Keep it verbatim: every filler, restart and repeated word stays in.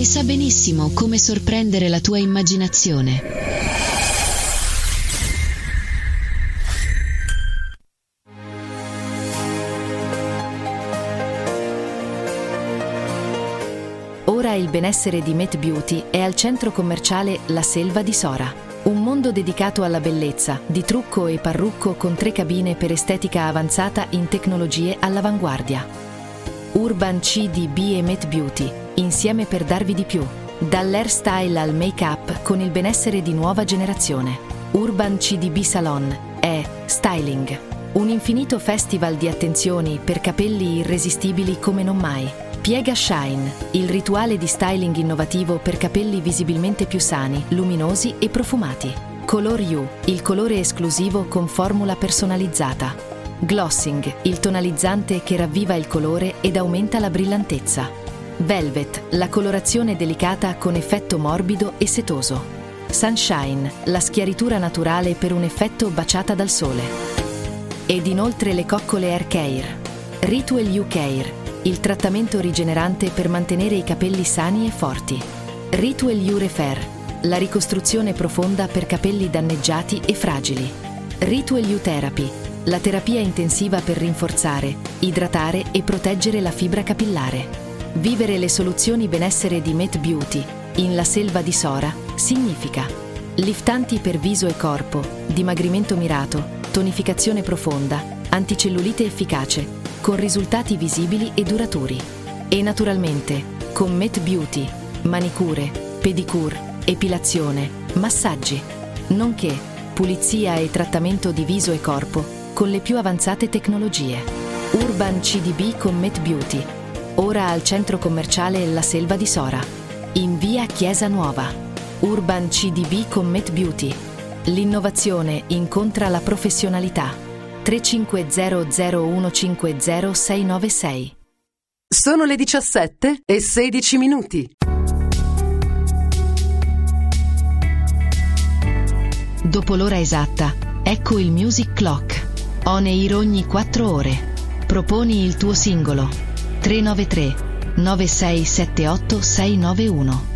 sa benissimo come sorprendere la tua immaginazione. Ora il benessere di Met Beauty è al centro commerciale La Selva di Sora. Un mondo dedicato alla bellezza, di trucco e parrucco con tre cabine per estetica avanzata in tecnologie all'avanguardia. Urban C D B e Met Beauty, insieme per darvi di più. Dall'hairstyle al make-up con il benessere di nuova generazione. Urban C D B Salon è styling. Un infinito festival di attenzioni per capelli irresistibili come non mai. Piega Shine, il rituale di styling innovativo per capelli visibilmente più sani, luminosi e profumati. Color You, il colore esclusivo con formula personalizzata. Glossing, il tonalizzante che ravviva il colore ed aumenta la brillantezza. Velvet, la colorazione delicata con effetto morbido e setoso. Sunshine, la schiaritura naturale per un effetto baciata dal sole. Ed inoltre le coccole Hair Care. Ritual You Care, il trattamento rigenerante per mantenere i capelli sani e forti. Ritual You Repair, la ricostruzione profonda per capelli danneggiati e fragili. Ritual You Therapy, la terapia intensiva per rinforzare, idratare e proteggere la fibra capillare. Vivere le soluzioni benessere di Met Beauty in La Selva di Sora significa liftanti per viso e corpo, dimagrimento mirato, tonificazione profonda, anticellulite efficace, con risultati visibili e duraturi. E naturalmente, con Met Beauty, manicure, pedicure, epilazione, massaggi, nonché pulizia e trattamento di viso e corpo con le più avanzate tecnologie. Urban C D B con Met Beauty, ora al centro commerciale La Selva di Sora, in via Chiesa Nuova. Urban C D B con Met Beauty. L'innovazione incontra la professionalità. tre cinque zero zero uno cinque zero sei nove sei. Sono le diciassette e sedici minuti. Dopo l'ora esatta, ecco il Music Clock. On air ogni quattro ore. Proponi il tuo singolo. tre nove tre nove sei sette otto sei nove uno.